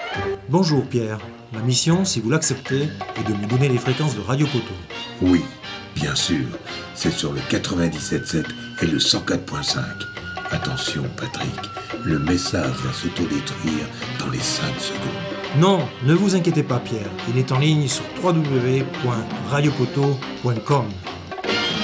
Bonjour Pierre, ma mission, si vous l'acceptez, est de me donner les fréquences de Radio Poteau. Oui, bien sûr, c'est sur le 97.7 et le 104.5. Attention Patrick, le message va s'autodétruire dans les 5 secondes. Non, ne vous inquiétez pas Pierre, il est en ligne sur www.radiopoteau.com.